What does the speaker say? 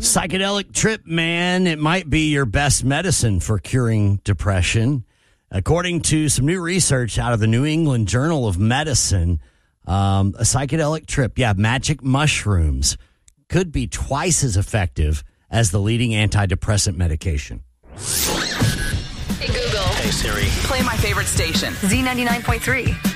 Psychedelic trip, man, it might be your best medicine for curing depression. According to some new research out of the New England Journal of Medicine, a psychedelic trip, magic mushrooms, could be twice as effective as the leading antidepressant medication. Hey, Google. Hey, Siri. Play my favorite station. Z99.3.